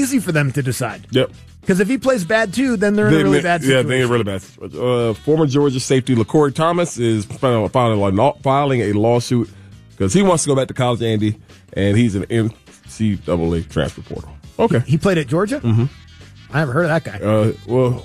easy for them to decide. Yep. Because if he plays bad, too, then they're in a really bad situation. Yeah, they're in a really bad situation. Former Georgia safety LaCorey Thomas is filing a lawsuit because he wants to go back to college, Andy, and he's an NCAA transfer portal. Okay. He played at Georgia? Mm-hmm. I never heard of that guy.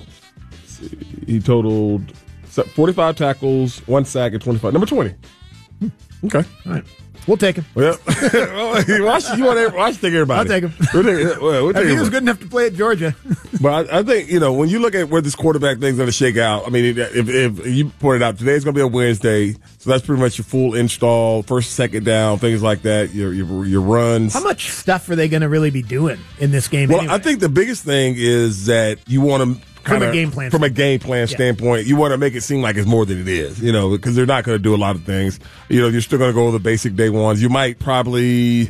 He totaled 45 tackles, 1 sack, and 25. Number 20. Okay. All right. We'll take him. Well, why should take everybody? I'll take him. We'll take he was good enough to play at Georgia. But I think, when you look at where this quarterback thing's going to shake out, I mean, if you pointed out, today's going to be a Wednesday, so that's pretty much your full install, first, second down, things like that, your runs. How much stuff are they going to really be doing in this game anyway? I think the biggest thing is that you want to from a game plan standpoint, you want to make it seem like it's more than it is, because they're not going to do a lot of things. You're still going to go with the basic day ones. You might probably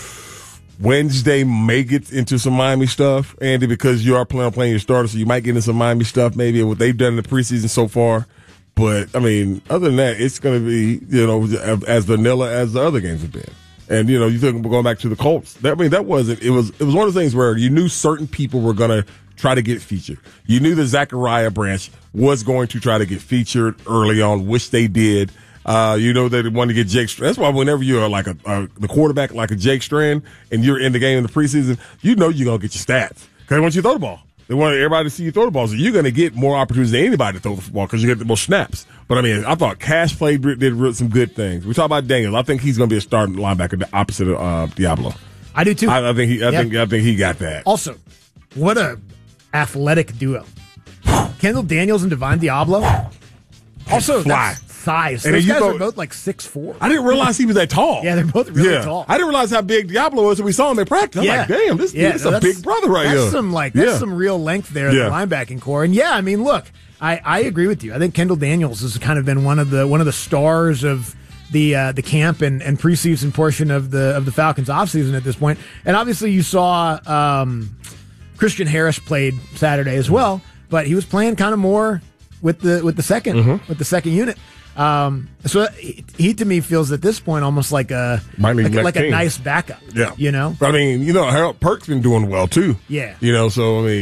Wednesday may get into some Miami stuff, Andy, because you are playing your starter, so you might get into some Miami stuff maybe what they've done in the preseason so far. But, I mean, other than that, it's going to be, as vanilla as the other games have been. And, you think going back to the Colts, it was one of the things where you knew certain people were going to try to get featured. You knew the Zachariah branch was going to try to get featured early on, which they did. That they wanted to get Jake Strand. That's why whenever you're like the quarterback like a Jake Strand and you're in the game in the preseason, you're going to get your stats because they want you to throw the ball. They want everybody to see you throw the ball. So you're going to get more opportunities than anybody to throw the football because you get the most snaps. But, I mean, I thought Cash did some good things. We talk about Daniels. I think he's going to be a starting linebacker, the opposite of Diablo. I do, too. I think he got that. Also, what a athletic duo. Kendall Daniels and Divine Diablo. Also, that's size. Those guys are both like 6'4". I didn't realize he was that tall. Yeah, they're both really tall. I didn't realize how big Diablo was when we saw him in practice. I'm like, damn, this is a big brother right here. That's some real length there in the linebacking core. And I mean, look, I agree with you. I think Kendall Daniels has kind of been one of the stars of the camp and preseason portion of the Falcons offseason at this point. And obviously you saw Christian Harris played Saturday as well, but he was playing kind of more with the second unit. So he to me feels at this point almost like a nice backup. Yeah, But I mean, Harold Perk's been doing well too. Yeah. So I mean,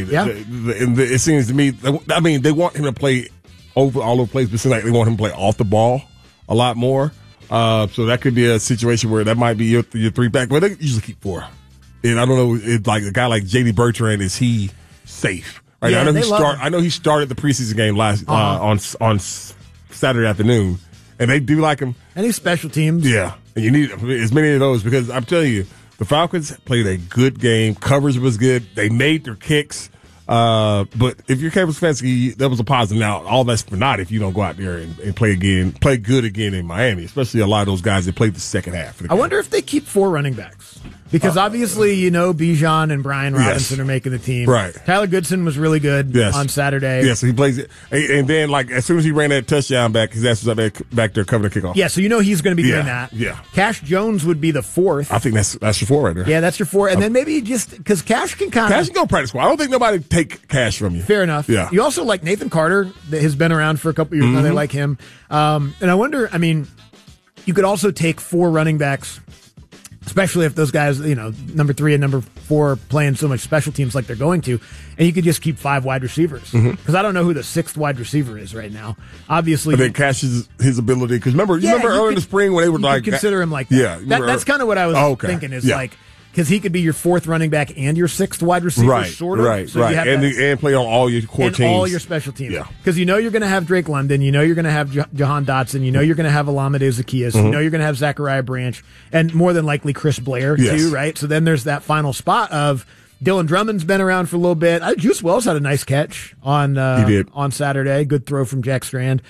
it seems to me. I mean, they want him to play over all over the place, but it seems like they want him to play off the ball a lot more. So that could be a situation where that might be your three back, but they usually keep four. And I don't know, it's like a guy like J.D. Bertrand, is he safe? Right? Yeah, I know he started the preseason game last on Saturday afternoon, and they do like him. And he's special teams. Yeah, and you need as many of those because I'm telling you, the Falcons played a good game. Coverage was good. They made their kicks. But if you're Kevin Stefanski, that was a positive. Now, all that's for naught if you don't go out there and play good again in Miami, especially a lot of those guys that played the second half. I wonder if they keep 4 running backs. Because obviously, Bijan and Brian Robinson are making the team. Right. Tyler Goodson was really good on Saturday. Yes, he plays it. And then, as soon as he ran that touchdown back, his ass was back there covering the kickoff. Yeah, so he's going to be doing that. Yeah. Cash Jones would be the 4th. I think that's your 4 right there. Yeah, that's your 4. And then maybe because Cash can Cash can go practice squad. I don't think nobody take Cash from you. Fair enough. Yeah. You also like Nathan Carter, that has been around for a couple years now. They like him. And I wonder, you could also take 4 running backs, especially if those guys, number 3 and number 4 are playing so much special teams like they're going to, and you could just keep 5 wide receivers. Because I don't know who the 6th wide receiver is right now. Obviously, I think Cash's his ability. Because remember earlier in the spring when they were consider him like that. Yeah, that's kind of what I was thinking. Is because he could be your 4th running back and your 6th wide receiver, sort of. Right. So and play on all your core teams. And all your special teams. Yeah. Because you're going to have Drake London, you're going to have Jahan Dotson, you're going to have Olamide Zaccheaus, you're going to have Zachariah Branch, and more than likely Chris Blair, too, right? So then there's that final spot of Dylan Drummond's been around for a little bit. Juice Wells had a nice catch on Saturday. Good throw from Jack Strand.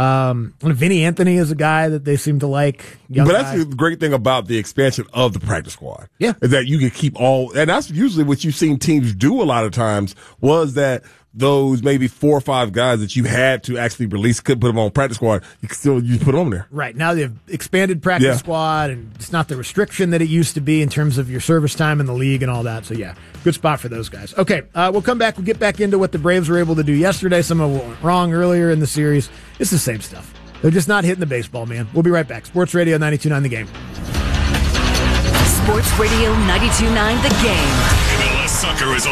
Vinny Anthony is a guy that they seem to like. But that's the great thing about the expansion of the practice squad. Yeah. Is that you can keep all, and that's usually what you've seen teams do a lot of times, was that those maybe 4 or 5 guys that you had to actually release, couldn't put them on practice squad, you put them on there. Right. Now they've expanded practice squad, and it's not the restriction that it used to be in terms of your service time in the league and all that. So, good spot for those guys. Okay, we'll come back. We'll get back into what the Braves were able to do yesterday. Some of what went wrong earlier in the series. It's the same stuff. They're just not hitting the baseball, man. We'll be right back. Sports Radio 92.9 The Game. Sports Radio 92.9 The Game. MLS Soccer is